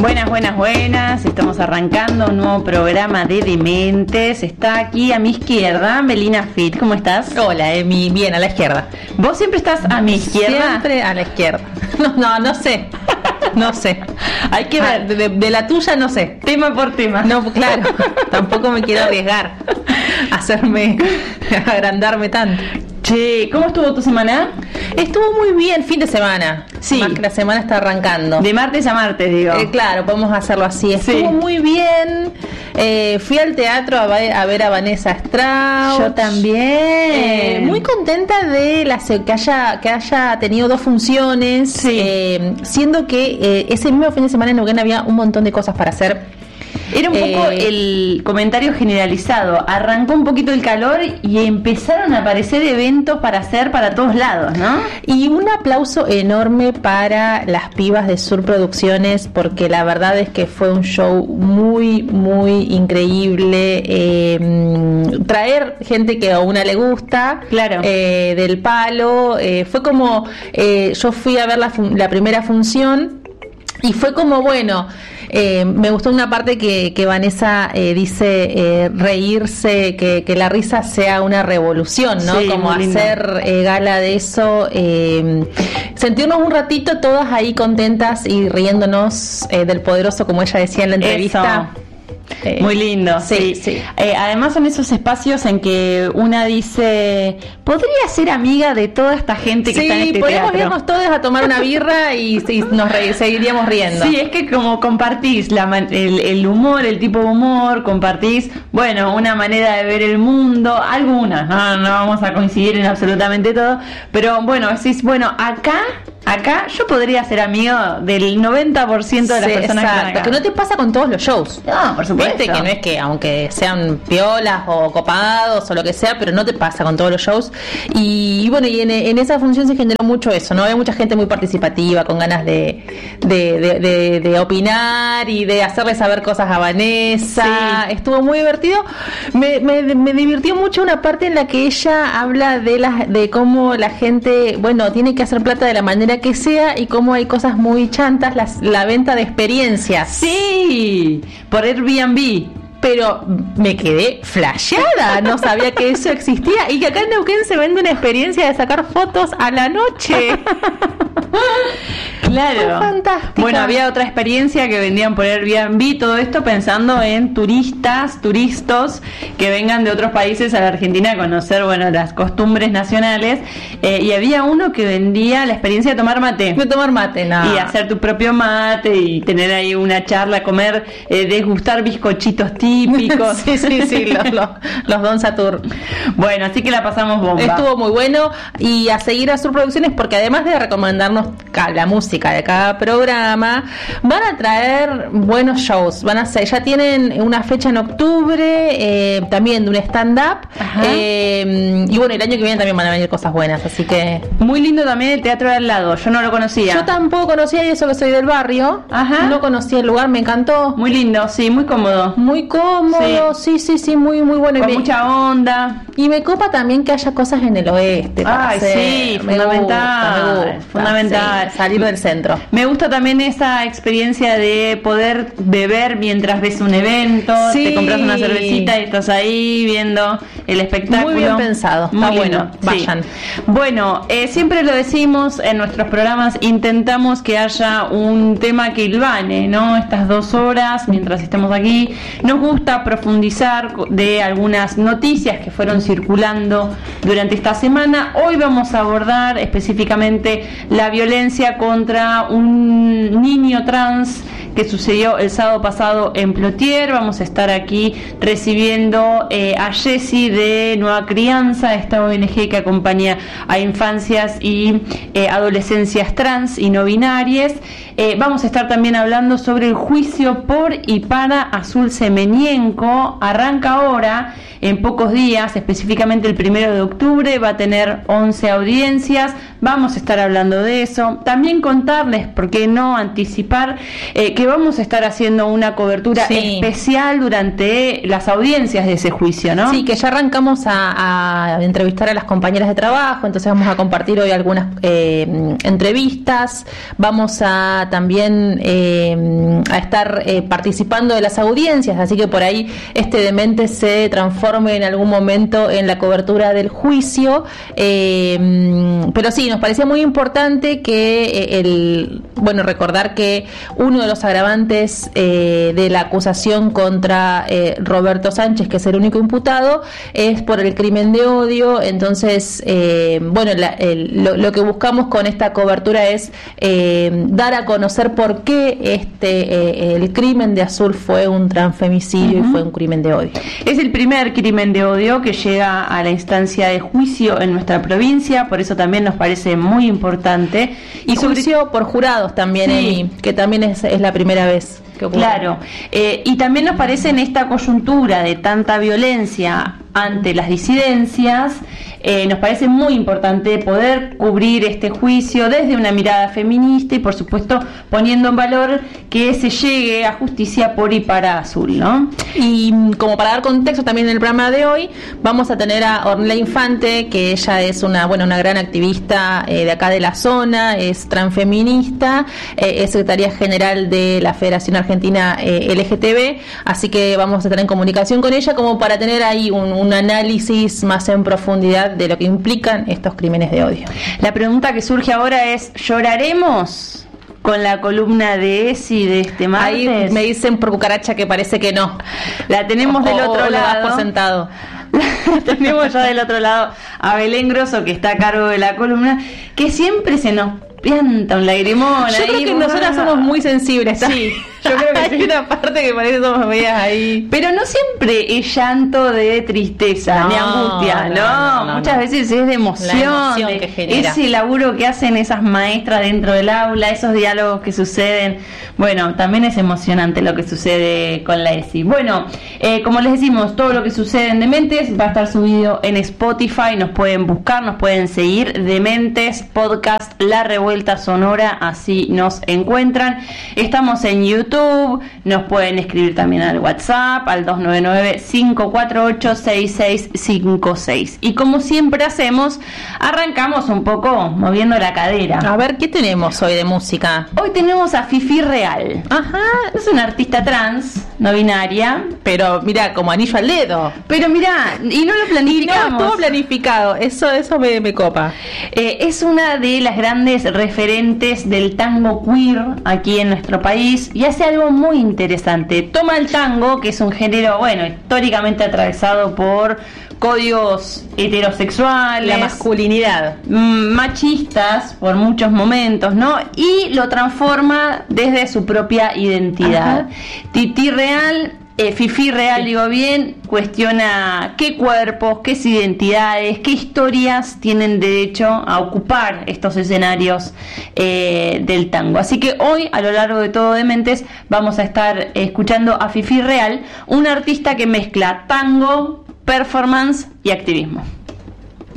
Buenas, buenas, buenas. Estamos arrancando un nuevo programa de Dementes. Está aquí a mi izquierda Melina Fit. ¿Cómo estás? Hola, Emi. Bien, a la izquierda. ¿Vos siempre estás a mi izquierda? Siempre a la izquierda. No sé. No sé. Hay que ver. De la tuya no sé. Tema por tema. No, claro. Tampoco me quiero arriesgar a agrandarme tanto. Che, ¿cómo estuvo tu semana? Estuvo muy bien, fin de semana. Sí. Más que la semana está arrancando. De martes a martes, digo. Claro, podemos hacerlo así. Estuvo muy bien. Fui al teatro a ver a Vanessa Strauss. Yo también. Muy contenta de que haya tenido 2 funciones. Sí. Siendo que ese mismo fin de semana en Neuquén había un montón de cosas para hacer. Era un poco el comentario generalizado. Arrancó un poquito el calor y empezaron a aparecer eventos para hacer para todos lados, ¿no? Y un aplauso enorme para las pibas de Sur Producciones, porque la verdad es que fue un show muy, muy increíble. Traer gente que a una le gusta, claro, del palo. Fue como, yo fui a ver la primera función y fue como, bueno... me gustó una parte que Vanessa dice reírse, que la risa sea una revolución, ¿no? Sí, como hacer gala de eso, sentirnos un ratito todas ahí contentas y riéndonos del poderoso, como ella decía en la entrevista. Eso. Muy lindo, sí. Además son esos espacios en que una dice, podría ser amiga de toda esta gente que está en este teatro. Sí, podríamos irnos todos a tomar una birra y nos seguiríamos riendo. Sí, es que como compartís el humor, el tipo de humor, compartís, bueno, una manera de ver el mundo, algunas, no vamos a coincidir en absolutamente todo, pero bueno, decís, bueno, acá yo podría ser amigo del 90% de las personas que están acá. Que no te pasa con todos los shows. No, por supuesto. Viste que no es que, aunque sean piolas o copados o lo que sea, pero no te pasa con todos los shows. Y bueno, y en esa función se generó mucho eso, ¿no? Había mucha gente muy participativa, con ganas de opinar y de hacerle saber cosas a Vanessa. Sí. Estuvo muy divertido. Me divirtió mucho una parte en la que ella habla de cómo la gente, bueno, tiene que hacer plata de la manera que sea y cómo hay cosas muy chantas, la venta de experiencias. Sí, por Airbnb. Pero me quedé flasheada, no sabía que eso existía y que acá en Neuquén se vende una experiencia de sacar fotos a la noche. Claro. Fue fantástico. Bueno, había otra experiencia que vendían por Airbnb, todo esto pensando en turistas que vengan de otros países a la Argentina a conocer, bueno, las costumbres nacionales, y había uno que vendía la experiencia de tomar mate. De tomar mate, no. Y hacer tu propio mate y tener ahí una charla, comer, degustar bizcochitos típicos. sí, los Don Satur. Bueno, así que la pasamos bomba. Estuvo muy bueno y a seguir a Sur Producciones porque además de recomendarnos la música de cada programa, van a traer buenos shows, ya tienen una fecha en octubre, también de un stand-up, y bueno, el año que viene también van a venir cosas buenas, así que... Muy lindo también el teatro de al lado, yo no lo conocía. Yo tampoco conocía, y eso que soy del barrio. No conocía el lugar, me encantó. Muy lindo, sí, muy cómodo. Muy cómodo, sí, muy bueno. Con mucha onda. Y me copa también que haya cosas en el oeste. Sí, fundamental. Fundamental. Sí, salir del centro. Me gusta también esa experiencia de poder beber mientras ves un evento, te compras una cervecita y estás ahí viendo el espectáculo. Muy bien pensado, muy está bueno. Bueno, vayan. Bueno, siempre lo decimos en nuestros programas, intentamos que haya un tema que hilvane, ¿no? Estas 2 horas mientras estemos aquí. Nos gusta profundizar de algunas noticias que fueron circulando durante esta semana. Hoy vamos a abordar específicamente la violencia contra un niño trans que sucedió el sábado pasado en Plotier. Vamos a estar aquí recibiendo a Jessie de Nueva Crianza, esta ONG que acompaña a infancias y adolescencias trans y no binarias. Vamos a estar también hablando sobre el juicio por y para Azul Semenienko. Arranca ahora, en pocos días, específicamente el 1 de octubre, va a tener 11 audiencias. Vamos a estar hablando de eso. También contarles, por qué no anticipar, que vamos a estar haciendo una cobertura especial durante las audiencias de ese juicio, ¿no? Sí, que ya arrancamos a entrevistar a las compañeras de trabajo, entonces vamos a compartir hoy algunas entrevistas. Vamos a también a estar participando de las audiencias, así que por ahí Dementes se transforme en algún momento en la cobertura del juicio, pero sí, nos parecía muy importante que recordar que uno de los agravantes de la acusación contra Roberto Sánchez, que es el único imputado, es por el crimen de odio. Entonces lo que buscamos con esta cobertura es dar a conocer por qué el crimen de Azul fue un transfemicidio y fue un crimen de odio. Es el primer crimen de odio que llega a la instancia de juicio en nuestra provincia, por eso también nos parece muy importante. Y juicio por jurados también, sí. Que también es la primera vez que ocurre. Claro, y también nos parece en esta coyuntura de tanta violencia ante las disidencias, nos parece muy importante poder cubrir este juicio desde una mirada feminista y por supuesto poniendo en valor que se llegue a justicia por y para Azul, ¿no? Y como para dar contexto también en el programa de hoy, vamos a tener a Ornella Infante, que ella es una gran activista de acá de la zona, es transfeminista, es secretaria general de la Federación Argentina LGTB, así que vamos a estar en comunicación con ella como para tener ahí un análisis más en profundidad de lo que implican estos crímenes de odio. La pregunta que surge ahora es, ¿lloraremos con la columna de ESI de este martes? Ahí me dicen por cucaracha que parece que no. La tenemos del otro lado. Por sentado. La tenemos ya del otro lado a Belén Grosso, que está a cargo de la columna, que siempre se nos pianta un lagrimón. Yo creo que nosotras somos muy sensibles. Sí, yo creo que hay una parte que parece que somos medias ahí. Pero no siempre es llanto de tristeza ni angustia, no. Muchas veces es de emoción que genera. Ese laburo que hacen esas maestras dentro del aula, esos diálogos que suceden. Bueno, también es emocionante lo que sucede con la ESI. Bueno, como les decimos, todo lo que sucede en Dementes va a estar subido en Spotify. Nos pueden buscar, nos pueden seguir. Dementes Podcast La Revuelta Sonora, así nos encuentran. Estamos en YouTube, nos pueden escribir también al WhatsApp al 299-548-6656. Y como siempre hacemos, arrancamos un poco moviendo la cadera. A ver, ¿qué tenemos hoy de música? Hoy tenemos a Fifi Real. Ajá. Es una artista trans, no binaria. Pero mira, como anillo al dedo. Pero mira, y no lo planificamos. Y no estuvo planificado, eso me copa. Es una de las grandes referentes del tango queer aquí en nuestro país y hace algo muy interesante. Toma el tango, que es un género, históricamente atravesado por códigos heterosexuales, la masculinidad, machistas por muchos momentos, ¿no? Y lo transforma desde su propia identidad. Fifi Real, digo bien, cuestiona qué cuerpos, qué identidades, qué historias tienen derecho a ocupar estos escenarios del tango. Así que hoy, a lo largo de todo Dementes, vamos a estar escuchando a Fifi Real, una artista que mezcla tango, performance y activismo.